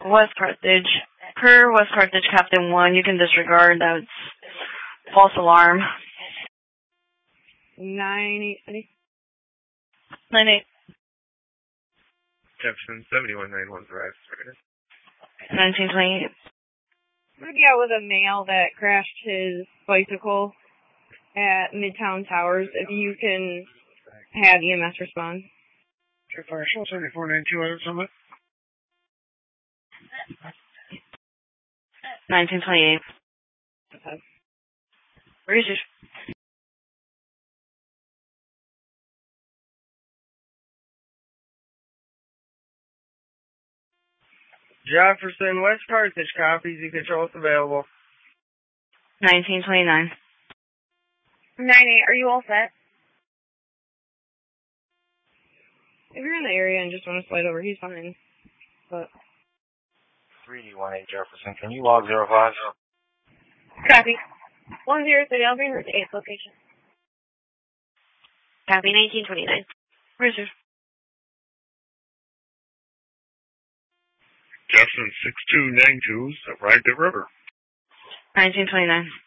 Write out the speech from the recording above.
West Carthage. Per West Carthage Captain 1, you can disregard. That's false alarm. 9-8. 9-8. Jefferson 7191 Thrive. 1928. I'm gonna get with a male that crashed his bicycle at Midtown Towers. If you can have EMS respond. Sure, fire, 7492 on Summit. 1928. Okay. Where is your... Jefferson, West Carthage, copies. You control available. 1929. 9-8, are you all set? If you're in the area and just want to slide over, he's fine. But 318 Jefferson, can you log 05? copy. 103, I'll be at the 8th location. Copy, 1929. Where's your... Jefferson 6292, arrived at River. 1929.